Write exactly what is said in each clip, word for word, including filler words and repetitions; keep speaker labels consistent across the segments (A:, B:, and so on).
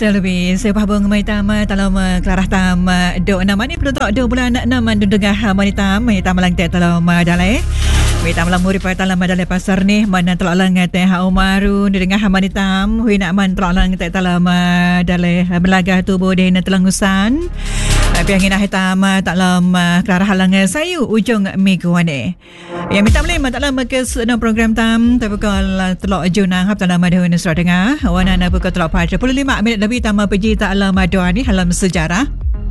A: Terlebih sepah bung mai tama talam kelarah tam do nama ni penutuk do bulan enam dengah manita mai tam lang te talam dalai mai tam lang muri pa talam dalai pasar ni mana telak lang te ha umaru dengah manita hui nak man telak lang te talam dalai belagah tubuh de na telangusan biang ina hitam talam kelarah halang sayu ujung minggu ni ya minta boleh talam ke program tam tapi kalau telak junang hab talam de ni sudah dengar wana na buka telak pada sepuluh lima minit lebih tama pergi tak alam doa ni halam sejarah.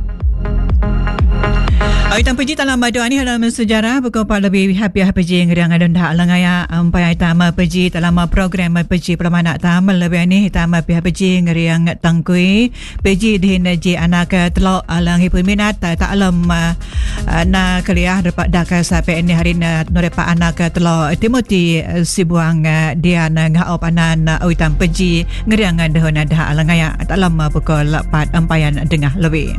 A: Aitam pergi tak alam doa ni halam sejarah bukan apa lebih happy pergi ngeriang ada dah langaya ampai aitam pergi dalam program pergi permana tam lebih ni aitam pergi ngeriang tangkui pergi di naji anak telok alang peminat tak alam na kuliah dapat dak sampai ni hari na norepa anak telok Timothy Sibuang dia ngau panan aitam pergi ngeriang dah dah langaya tak lama pukul empat ampayan dengah lebih.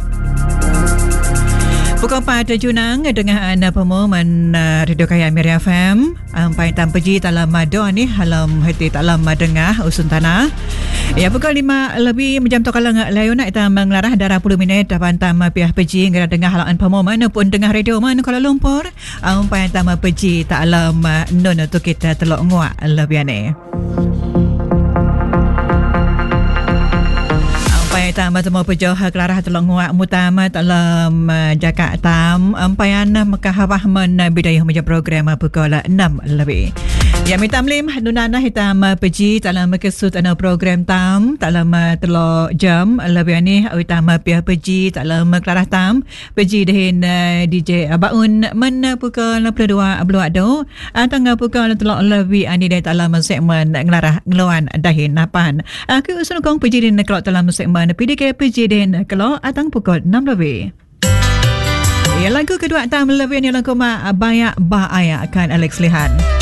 A: Pukul empat Junang dengan anda pemohon Radio Kaya Miriam F M ampai tam pergi dalam doa ni halam hati dalam dengah usun tanah. Ya pukul lima lebih jam tu kalau layu nak kita mengelarah darah puluh minit dapat tam pihak pergi ngera dengah halangan pemohon pun dengah radio man Kuala Lumpur ampai tam pergi tak alam nono tu kita telok nguak lebih ni. Tam bertemu pejoh kelarah telok nguak mutama dalam jakak tam ampayan Mekah Rahman bidayah meja program pukul enam lebih. Ya minta mlim nunana hitam pergi dalam kesut ana program tam dalam telok jam lebih ni hitam pihak pergi dalam kelarah tam pergi dengan D J Baun men pukul enam puluh dua beluak do tanggal pukul telok lebih ani dalam segmen ngelarah ngeluan dahin napan aku usul kong pergi dengan kelok dalam segmen P D K pergi dengan kelok atang pukul enam lebih. Ya lagu kedua tam lebih ni lagu ma bayak ba ayak kan Alex Lihan.